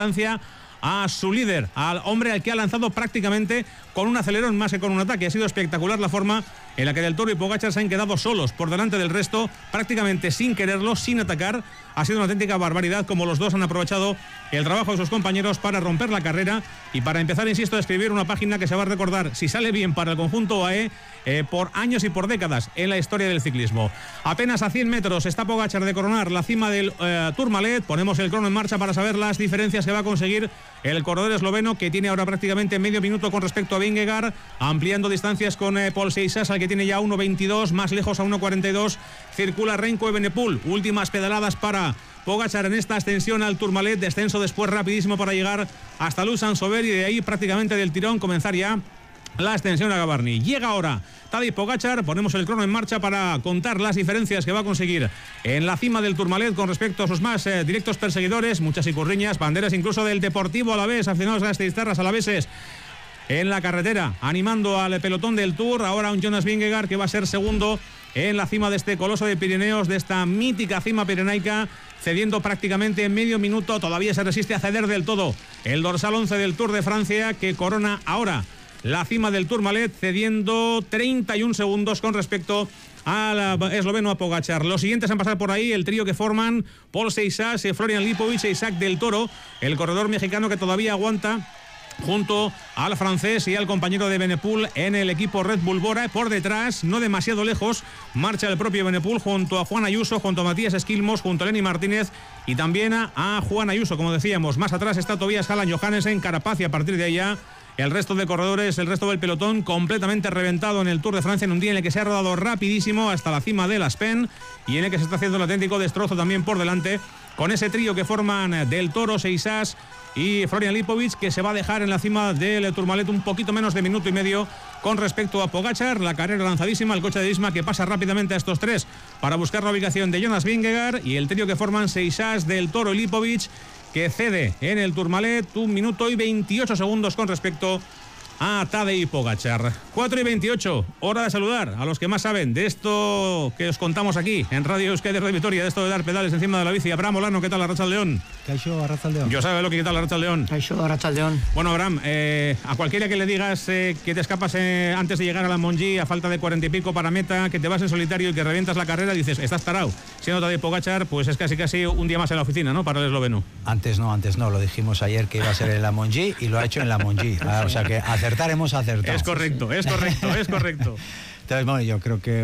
a su líder, al hombre al que ha lanzado prácticamente con un acelerón más que con un ataque. Ha sido espectacular la forma en la que Del Toro y Pogačar se han quedado solos por delante del resto, prácticamente sin quererlo, sin atacar. Ha sido una auténtica barbaridad como los dos han aprovechado el trabajo de sus compañeros para romper la carrera y para empezar, insisto, a escribir una página que se va a recordar, si sale bien para el conjunto UAE, por años y por décadas en la historia del ciclismo. Apenas a 100 metros está Pogačar de coronar la cima del Tourmalet. Ponemos el crono en marcha para saber las diferencias que va a conseguir el corredor esloveno, que tiene ahora prácticamente medio minuto con respecto a Vingegaard, ampliando distancias con Paul Seixas, al que tiene ya 1.22, más lejos a 1.42 circula Remco Evenepoel. Últimas pedaladas para Pogačar en esta ascensión al Tourmalet, descenso después rapidísimo para llegar hasta Luz-Saint-Sauveur y de ahí prácticamente del tirón comenzar ya la ascensión a Gavarni. Llega ahora Tadej Pogačar, ponemos el crono en marcha para contar las diferencias que va a conseguir en la cima del Tourmalet con respecto a sus más directos perseguidores. Muchas icurriñas, banderas incluso del Deportivo Alavés, aficionados gasteiztarras alaveses en la carretera, animando al pelotón del Tour. Ahora un Jonas Vingegaard que va a ser segundo en la cima de este coloso de Pirineos, de esta mítica cima pirenaica, cediendo prácticamente en medio minuto. Todavía se resiste a ceder del todo el dorsal 11 del Tour de Francia, que corona ahora la cima del Tourmalet, cediendo 31 segundos con respecto al esloveno a Pogačar. Los siguientes en pasar por ahí, el trío que forman Paul Seixas, Florian Lipovic e Isaac Del Toro, el corredor mexicano que todavía aguanta junto al francés y al compañero de Evenepoel en el equipo Red Bull Bora. Por detrás, no demasiado lejos, marcha el propio Evenepoel junto a Juan Ayuso, junto a Matías Esquilmos, junto a Lenny Martínez y también a Juan Ayuso, como decíamos. Más atrás está Tobias Hallan Johannessen, Carapaz, y a partir de allá el resto de corredores, el resto del pelotón completamente reventado en el Tour de Francia, en un día en el que se ha rodado rapidísimo hasta la cima del Aspen y en el que se está haciendo un auténtico destrozo también por delante, con ese trío que forman Del Toro, Seixas y Florian Lipovic, que se va a dejar en la cima del Tourmalet un poquito menos de minuto y medio con respecto a Pogačar. La carrera lanzadísima, el coche de Isma que pasa rápidamente a estos tres para buscar la ubicación de Jonas Vingegaard, y el trío que forman Seixas, Del Toro y Lipovic, que cede en el Tourmalet 1 minuto y 28 segundos con respecto a Tadej Pogačar. 4:28, hora de saludar a los que más saben de esto que os contamos aquí en Radio Euskadi de Radio Vitoria, de esto de dar pedales encima de la bici. Abraham Olano, ¿qué tal, Arratsaldeon? Caixo, Arratsaldeon. Yo sabe lo que, ¿qué tal, Arratsaldeon? Caixo, Arratsaldeon. Bueno, Abraham, a cualquiera que le digas que te escapas antes de llegar a la Monji a falta de 40 y pico para meta, que te vas en solitario y que revientas la carrera, dices, estás tarao. Siendo Tadej Pogačar, pues es casi un día más en la oficina, ¿no?, para el esloveno. Antes no, lo dijimos ayer que iba a ser en la Monji y lo ha hecho en la Monji. O sea que hemos acertado. Es correcto. Entonces, bueno, yo creo que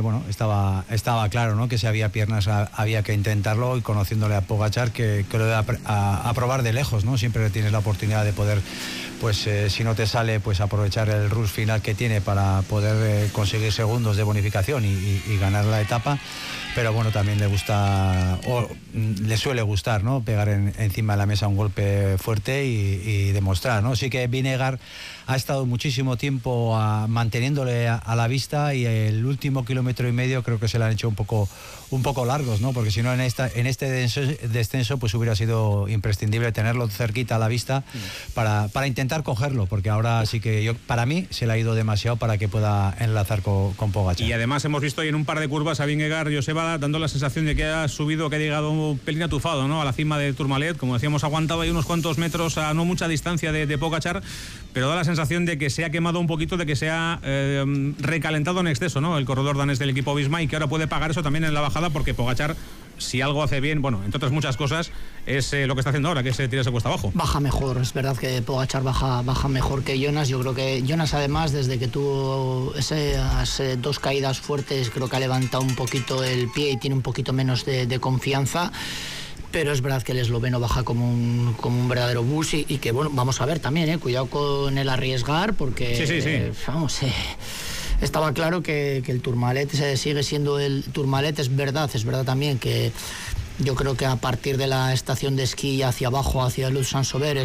estaba claro, ¿no?, que si había piernas había que intentarlo, y conociéndole a Pogačar que lo iba a probar de lejos, ¿no? Siempre tienes la oportunidad de poder, pues si no te sale, pues aprovechar el rush final que tiene para poder conseguir segundos de bonificación y ganar la etapa. Pero bueno, también le gusta, o le suele gustar, ¿no?, pegar encima de la mesa un golpe fuerte y demostrar, ¿no? Sí que Vingegaard ha estado muchísimo tiempo manteniéndole a la vista, y el último kilómetro y medio creo que se le han hecho un poco largos, ¿no? Porque si no, en este descenso pues hubiera sido imprescindible tenerlo cerquita a la vista para intentar cogerlo, porque ahora sí que para mí se le ha ido demasiado para que pueda enlazar con Pogačar. Y además hemos visto hoy en un par de curvas a Vingegaard, Joseba, dando la sensación de que ha subido, que ha llegado un pelín atufado, ¿no?, a la cima de Tourmalet. Como decíamos, ha aguantado ahí unos cuantos metros a no mucha distancia de Pogačar, pero da la sensación de que se ha quemado un poquito, de que se ha recalentado en exceso, ¿no?, el corredor danés del equipo Visma, y que ahora puede pagar eso también en la bajada, porque Pogačar, si algo hace bien, bueno, entre otras muchas cosas, es lo que está haciendo ahora, que es tirarse cuesta abajo. Baja mejor, es verdad que Pogačar baja mejor que Jonas. Yo creo que Jonas, además, desde que tuvo esas dos caídas fuertes, creo que ha levantado un poquito el pie y tiene un poquito menos de confianza. Pero es verdad que el esloveno baja como un verdadero bus, y que, bueno, vamos a ver también, cuidado con el arriesgar, porque sí. Estaba claro que el Tourmalet sigue siendo el Tourmalet. Es verdad también que yo creo que a partir de la estación de esquí hacia abajo, hacia Luz-Saint-Sauveur,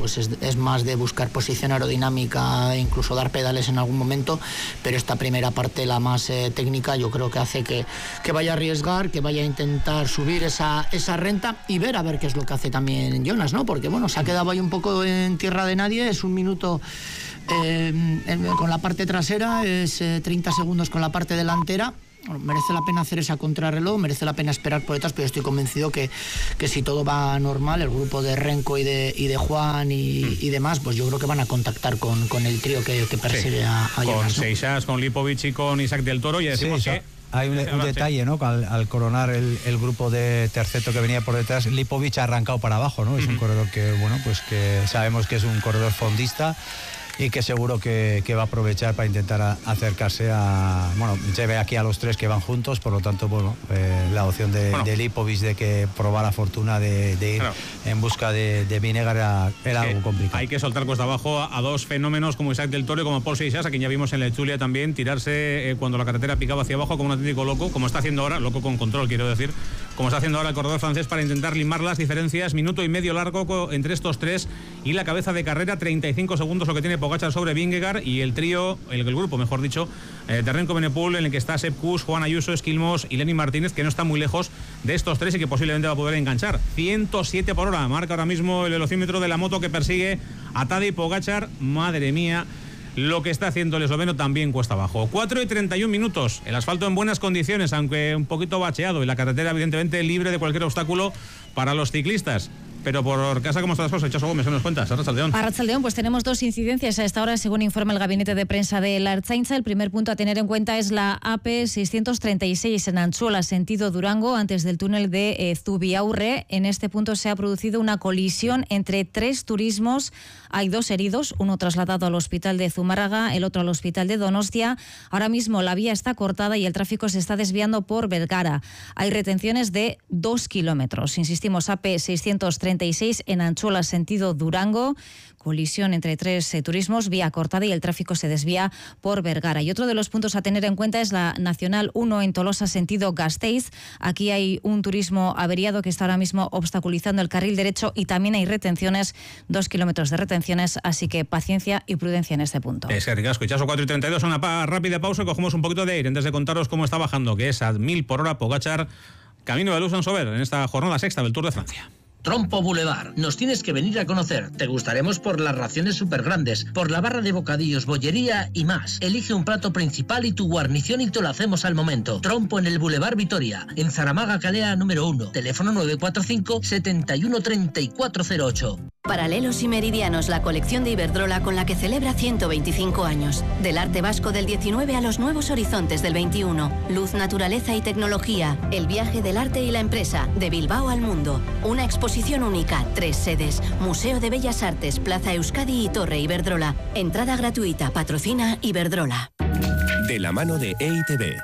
es más de buscar posición aerodinámica, incluso dar pedales en algún momento, pero esta primera parte, la más técnica, yo creo que hace que vaya a arriesgar, que vaya a intentar subir esa renta y ver a ver qué es lo que hace también Jonas, ¿no? Porque, bueno, se ha quedado ahí un poco en tierra de nadie. Es 1 minuto con la parte trasera, es 30 segundos con la parte delantera. merece la pena hacer esa contrarreloj, merece la pena esperar por detrás, pero estoy convencido que si todo va normal, el grupo de Renko y de Juan y demás, pues yo creo que van a contactar con el trío que persigue a con Jonas, ¿no? Seixas, con Lipovic y con Isaac del Toro, y decimos que hay un detalle, ¿no? Al coronar el grupo de terceto que venía por detrás, Lipovic ha arrancado para abajo, ¿no? Es un corredor que, bueno, pues que sabemos que es un corredor fondista y que seguro que va a aprovechar para intentar acercarse a... Bueno, se ve aquí a los tres que van juntos, por lo tanto, bueno, la opción de Lipovic de que probara fortuna de ir en busca de Vinegar era algo complicado. Hay que soltar cuesta abajo a dos fenómenos como Isaac del Toro y como Paul Seixas, a quien ya vimos en la Chulia también tirarse cuando la carretera picaba hacia abajo como un auténtico loco, como está haciendo ahora, loco con control quiero decir, como está haciendo ahora el corredor francés para intentar limar las diferencias. Minuto y medio largo entre estos tres y la cabeza de carrera, 35 segundos lo que tiene Pogačar sobre Vingegaard, y el trío, el grupo mejor dicho, de Renko Evenepoel, en el que está Sepp Kuss, Juan Ayuso, Esquilmos y Lenny Martínez, que no está muy lejos de estos tres y que posiblemente va a poder enganchar. 107 por hora marca ahora mismo el velocímetro de la moto que persigue a Tadej Pogačar. Madre mía, lo que está haciendo el esloveno también cuesta abajo. 4:31 minutos, el asfalto en buenas condiciones, aunque un poquito bacheado, y la carretera evidentemente libre de cualquier obstáculo para los ciclistas. Pero por casa, ¿cómo están las cosas? Chaso Gómez, ¿qué nos cuentas? Arratsaldeón. Arratsaldeón, pues tenemos dos incidencias a esta hora, según informa el gabinete de prensa de la Ertzaintza. El primer punto a tener en cuenta es la AP 636 en Antzuola, sentido Durango, antes del túnel de Zubiaurre. En este punto se ha producido una colisión entre tres turismos. Hay dos heridos, uno trasladado al hospital de Zumárraga, el otro al hospital de Donostia. Ahora mismo la vía está cortada y el tráfico se está desviando por Bergara. Hay retenciones de 2 kilómetros. Insistimos, AP 636 en Antzuola, sentido Durango. Colisión entre tres turismos, vía cortada y el tráfico se desvía por Bergara. Y otro de los puntos a tener en cuenta es la Nacional 1 en Tolosa, sentido Gasteiz. Aquí hay un turismo averiado que está ahora mismo obstaculizando el carril derecho y también hay retenciones, 2 kilómetros de retenciones, así que paciencia y prudencia en este punto. Es que ricasco, Chaso 4:32, una rápida pausa y cogemos un poquito de aire antes de contaros cómo está bajando, que es a 1000 por hora Pogačar, camino de Lausanne-Saubert en esta jornada sexta del Tour de Francia. Trompo Boulevard. Nos tienes que venir a conocer. Te gustaremos por las raciones súper grandes, por la barra de bocadillos, bollería y más. Elige un plato principal y tu guarnición y te lo hacemos al momento. Trompo en el Boulevard Vitoria, en Zaramaga Calea número 1. Teléfono 945 71 3408. Paralelos y Meridianos, la colección de Iberdrola con la que celebra 125 años. Del arte vasco del 19 a los nuevos horizontes del 21. Luz, naturaleza y tecnología. El viaje del arte y la empresa. De Bilbao al mundo. Una exposición única. 3 sedes. Museo de Bellas Artes, Plaza Euskadi y Torre Iberdrola. Entrada gratuita. Patrocina Iberdrola. De la mano de EITB.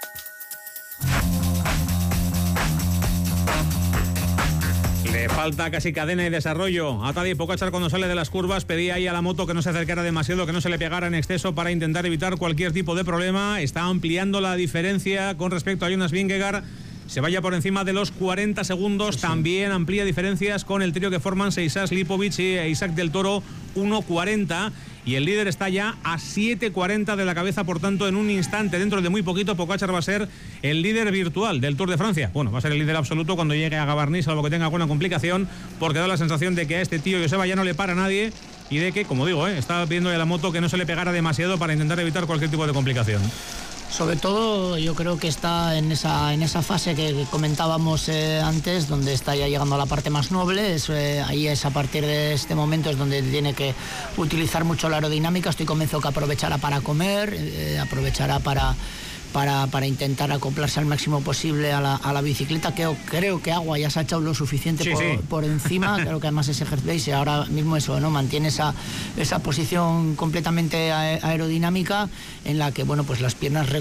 Le falta casi cadena y desarrollo a Tadej Pogačar cuando sale de las curvas. Pedía ahí a la moto que no se acercara demasiado, que no se le pegara en exceso para intentar evitar cualquier tipo de problema. Está ampliando la diferencia con respecto a Jonas Vingegaard. Se vaya por encima de los 40 segundos. Sí. También amplía diferencias con el trío que forman Seixas, Lipovic y Isaac del Toro, 1:40. Y el líder está ya a 7:40 de la cabeza, por tanto, en un instante, dentro de muy poquito, Pogačar va a ser el líder virtual del Tour de Francia. Bueno, va a ser el líder absoluto cuando llegue a Gavarnie, salvo que tenga alguna complicación, porque da la sensación de que a este tío Joseba ya no le para nadie y de que, como digo, está pidiendo a la moto que no se le pegara demasiado para intentar evitar cualquier tipo de complicación. Sobre todo yo creo que está en esa fase que comentábamos antes, donde está ya llegando a la parte más noble. Ahí es a partir de este momento es donde tiene que utilizar mucho la aerodinámica. Estoy convencido que aprovechará para comer, aprovechará para intentar acoplarse al máximo posible a la bicicleta. Creo que agua ya se ha echado lo suficiente por encima. Creo que además ese ejercicio ahora mismo eso, ¿no? Mantiene esa posición completamente aerodinámica en la que, bueno, pues las piernas